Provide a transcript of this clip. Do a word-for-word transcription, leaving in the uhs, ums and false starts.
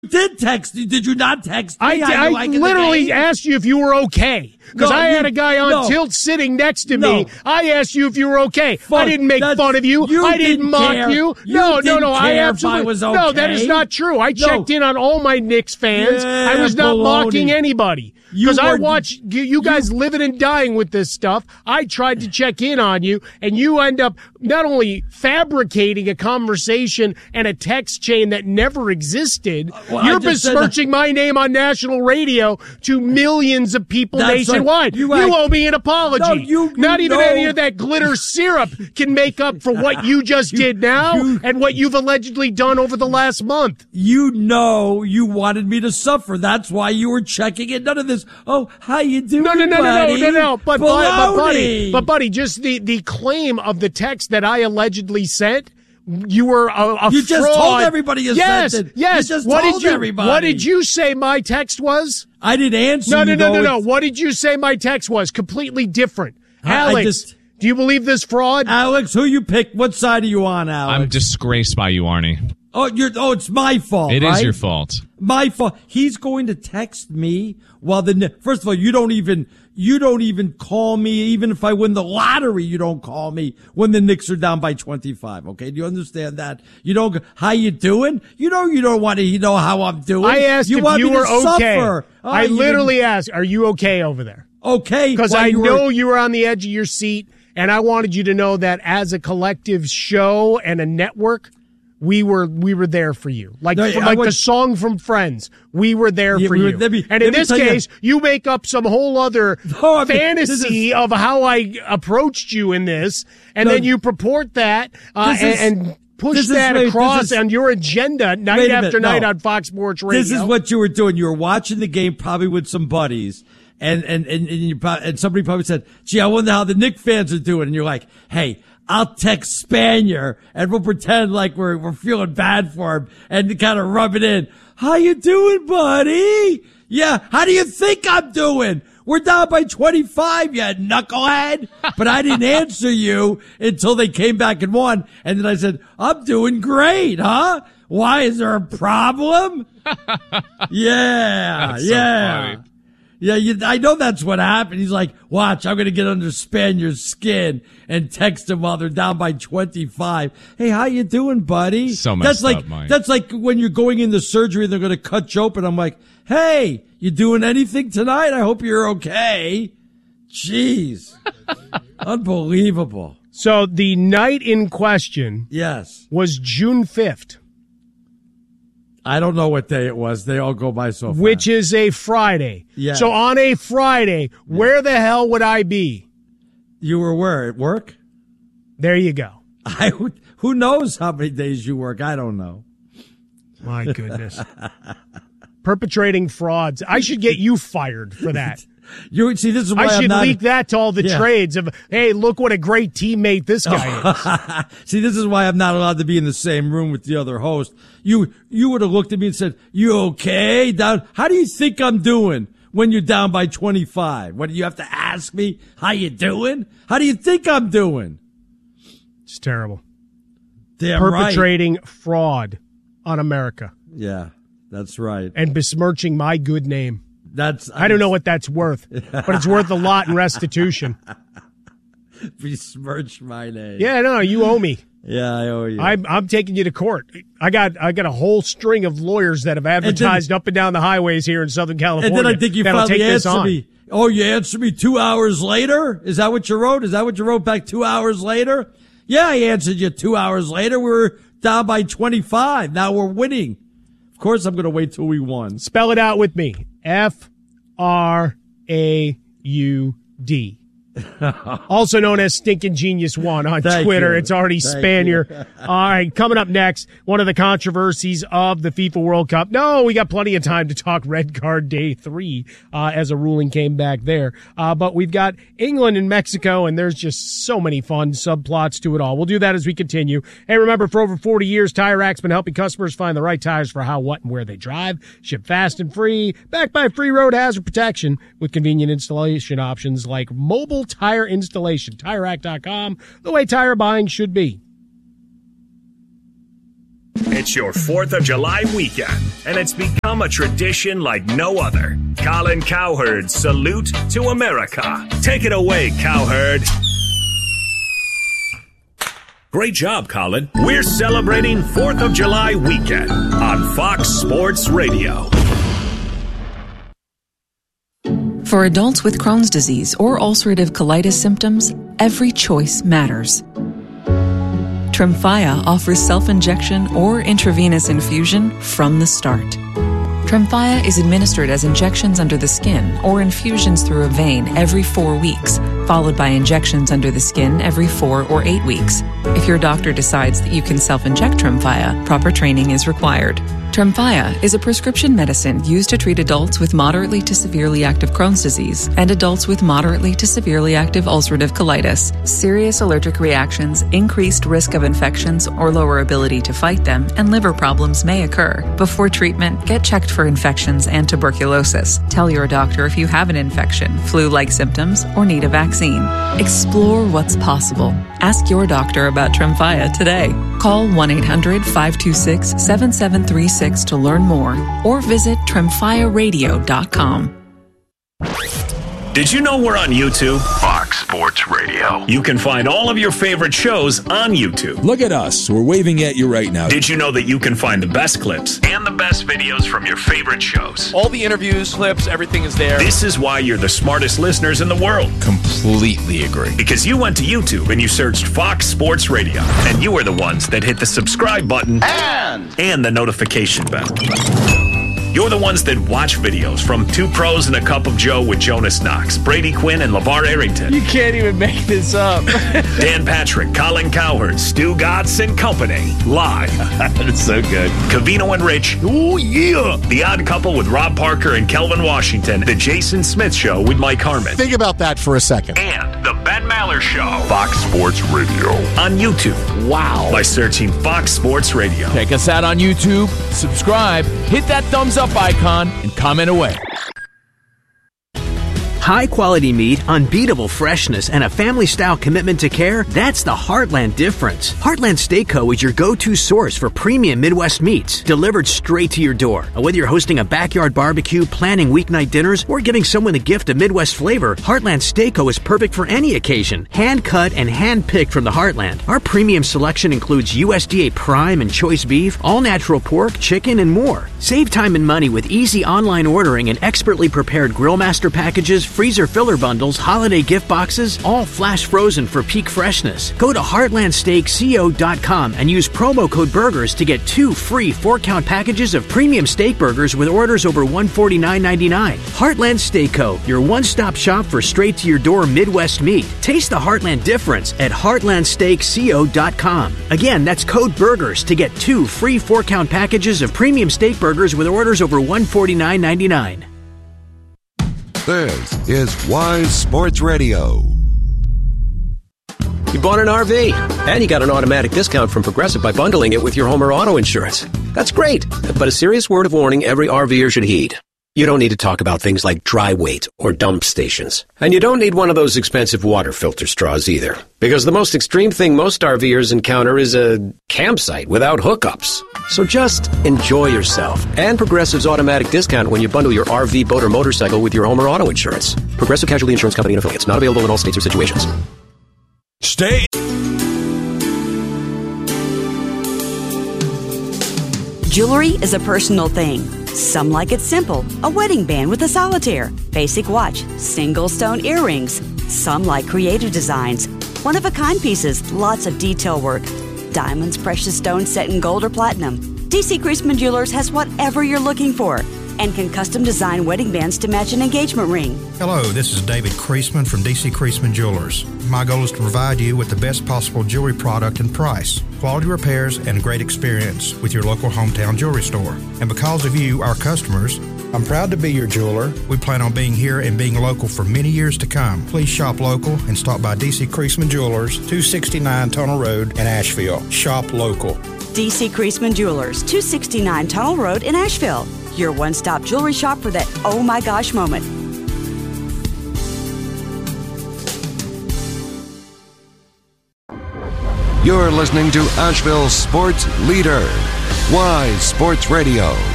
did text you. Did you not text me? I, I like literally asked you if you were okay. Because no, I had you, a guy on no. tilt sitting next to no. me. I asked you if you were okay. Fuck, I didn't make fun of you. you I didn't, didn't mock care. you. You No, didn't no, no. I care absolutely if I was okay. No, that is not true. I no. checked in on all my Knicks fans. Yeah, I was not baloney. mocking anybody. Because I were, watch you, you guys you, living and dying with this stuff. I tried to check in on you, and you end up not only fabricating a conversation and a text chain that never existed, well, you're besmirching my name on national radio to millions of people That's nationwide. Like, you, you like, owe me an apology. No, you, not you even know, any of that glitter syrup can make up for what you just you, did now you, and what you've allegedly done over the last month. You know you wanted me to suffer. That's why you were checking it. None of this, oh, how you doing, No, no, no, buddy? no, no, no, no. But, but, but, buddy, but, buddy, just the, the claim of the text that I allegedly sent, you were a, a You just fraud. told everybody you yes, sent it. Yes, You just what told did you, everybody. What did you say my text was? I didn't answer No, no, you, no, though. no, no. What did you say my text was? Completely different. I, Alex, I just, do you believe this fraud? Alex, who you pick? What side are you on, Alex? I'm disgraced by you, Arnie. Oh, you're. Oh, it's my fault. It right? is your fault. My fault. He's going to text me while the. First of all, you don't even. You don't even call me. Even if I win the lottery, you don't call me when the Knicks are down by twenty-five. Okay, do you understand that? You don't. How you doing? You know you don't want to know how I'm doing. I asked you if want you me were to okay. Suffer. Oh, I you literally didn't- asked, "Are you okay over there?" Okay, because while I you were- know you were on the edge of your seat, and I wanted you to know that as a collective show and a network, we were we were there for you. Like No, from, I like would- the song from Friends, we were there Yeah, for we were- you. let me- and let in me this tell you- case, you make up some whole other No, I mean, fantasy this is- of how I approached you in this, and No, then you purport that uh, this is- and, and push this is- that wait, across this is- on your agenda night Wait a after minute, night no. on Fox Sports Radio. This is what you were doing. You were watching the game probably with some buddies. And, and, and, and, you, pro- and somebody probably said, gee, I wonder how the Knick fans are doing. And you're like, hey, I'll text Spanier and we'll pretend like we're, we're feeling bad for him and kind of rub it in. How you doing, buddy? Yeah. How do you think I'm doing? We're down by twenty-five, you knucklehead. But I didn't answer you until they came back and won. And then I said, I'm doing great, huh? Why? Is there a problem? Yeah. That's so yeah. funny. Yeah, you, I know that's what happened. He's like, watch, I'm going to get under Spanier's skin and text him while they're down by twenty-five. Hey, how you doing, buddy? So messed that's like, up, Mike. That's like when you're going into surgery and they're going to cut you open. I'm like, hey, you doing anything tonight? I hope you're okay. Jeez. Unbelievable. So the night in question Yes. was June fifth. I don't know what day it was. They all go by so fast. Which is a Friday. Yeah. So on a Friday, where the hell would I be? You were where? At work? There you go. I would, who knows how many days you work? I don't know. My goodness. Perpetrating frauds. I should get you fired for that. You see, this is why I I'm should not, leak that to all the Yeah. trades of, hey, look what a great teammate this guy is. See, this is why I'm not allowed to be in the same room with the other host. You, you would have looked at me and said, you okay? Down, how do you think I'm doing when you're down by twenty-five? What do you have to ask me? How you doing? How do you think I'm doing? It's terrible. Damn Perpetrating fraud on America right. Yeah, that's right. and besmirching my good name. That's, I don't know what that's worth, but it's worth a lot in restitution. Besmirch my name. Yeah, no, you owe me. Yeah, I owe you. I'm I'm taking you to court. I got I got a whole string of lawyers that have advertised then, up and down the highways here in Southern California. and then I think you that'll finally take this answered on. me. Oh, you answered me two hours later? Is that what you wrote? Is that what you wrote back two hours later? Yeah, I answered you two hours later. We were down by twenty-five. Now we're winning. Of course, I'm going to wait till we won. Spell it out with me. F R A U D. Also known as Stinking Genius One on Thank Twitter. you. It's already Thank Spanier. you. All right, coming up next, one of the controversies of the FIFA World Cup. No, we got plenty of time to talk red card day three uh, as a ruling came back there. Uh, but we've got England and Mexico, and there's just so many fun subplots to it all. We'll do that as we continue. Hey, remember, for over forty years, Tire Rack's been helping customers find the right tires for how, what, and where they drive. Ship fast and free, backed by free road hazard protection with convenient installation options like mobile tire installation. Tire Rack dot com, the way tire buying should be. It's your fourth of July weekend, and it's become a tradition like no other. Colin Cowherd's Salute to America. Take it away, Cowherd. Great job, Colin. We're celebrating fourth of July weekend on Fox Sports Radio. For adults with Crohn's disease or ulcerative colitis symptoms, every choice matters. Tremfya offers self-injection or intravenous infusion from the start. Tremfya is administered as injections under the skin or infusions through a vein every four weeks, followed by injections under the skin every four or eight weeks. If your doctor decides that you can self-inject Tremfya, proper training is required. Tremfya is a prescription medicine used to treat adults with moderately to severely active Crohn's disease and adults with moderately to severely active ulcerative colitis. Serious allergic reactions, increased risk of infections or lower ability to fight them, and liver problems may occur. Before treatment, get checked for infections and tuberculosis. Tell your doctor if you have an infection, flu-like symptoms, or need a vaccine. Explore what's possible. Ask your doctor about Tremfya today. Call one eight hundred five two six seven seven three six to learn more or visit tremfya radio dot com. Did you know we're on YouTube? Fox Sports Radio. You can find all of your favorite shows on YouTube. Look at us. We're waving at you right now. Did you know that you can find the best clips and the best videos from your favorite shows? All the interviews, clips, everything is there. This is why you're the smartest listeners in the world. Completely agree. Because you went to YouTube and you searched Fox Sports Radio, and you are the ones that hit the subscribe button and, and the notification bell. You're the ones that watch videos from Two Pros and a Cup of Joe with Jonas Knox, Brady Quinn, and LeVar Arrington. You can't even make this up. Dan Patrick, Colin Cowherd, Stu Gatz, and company. Live. That's so good. Covino and Rich. Oh, yeah. The Odd Couple with Rob Parker and Kelvin Washington. The Jason Smith Show with Mike Harmon. Think about that for a second. And The Ben Maller Show. Fox Sports Radio. On YouTube. Wow. By searching Fox Sports Radio. Check us out on YouTube. Subscribe. Hit that thumbs up icon and comment away. High quality meat, unbeatable freshness, and a family-style commitment to care, that's the Heartland difference. Heartland Steak Co. is your go-to source for premium Midwest meats, delivered straight to your door. Whether you're hosting a backyard barbecue, planning weeknight dinners, or giving someone the gift of Midwest flavor, Heartland Steak Co. is perfect for any occasion. Hand-cut and hand-picked from the Heartland. Our premium selection includes U S D A Prime and Choice Beef, all-natural pork, chicken, and more. Save time and money with easy online ordering and expertly prepared Grill Master packages, freezer filler bundles, holiday gift boxes, all flash frozen for peak freshness. Go to heartland steak co dot com and use promo code BURGERS to get two free four-count packages of premium steak burgers with orders over one hundred forty-nine ninety-nine. Heartland Steak Co., your one-stop shop for straight-to-your-door Midwest meat. Taste the Heartland difference at heartland steak co dot com. Again, that's code BURGERS to get two free four-count packages of premium steak burgers with orders over one hundred forty-nine ninety-nine. This is Wise Sports Radio. You bought an R V, and you got an automatic discount from Progressive by bundling it with your home or auto insurance. That's great, but a serious word of warning every RVer should heed. You don't need to talk about things like dry weight or dump stations. And you don't need one of those expensive water filter straws either. Because the most extreme thing most RVers encounter is a campsite without hookups. So just enjoy yourself. And Progressive's automatic discount when you bundle your R V, boat, or motorcycle with your home or auto insurance. Progressive Casualty Insurance Company and affiliates. Not available in all states or situations. Stay. Jewelry is a personal thing. Some like it simple, a wedding band with a solitaire, basic watch, single stone earrings. Some like creative designs, one-of-a-kind pieces, lots of detail work. Diamonds, precious stones set in gold or platinum. D C Creasman Jewelers has whatever you're looking for and can custom design wedding bands to match an engagement ring. Hello, this is David Creasman from D C Creasman Jewelers. My goal is to provide you with the best possible jewelry product and price, quality repairs, and great experience with your local hometown jewelry store. And because of you, our customers, I'm proud to be your jeweler. We plan on being here and being local for many years to come. Please shop local and stop by D C Creasman Jewelers, two sixty-nine Tunnel Road in Asheville. Shop local. D C Creasman Jewelers, two sixty-nine Tunnel Road in Asheville. Your one-stop jewelry shop for that oh my gosh moment. You're listening to Asheville's sports leader, Wise Sports Radio.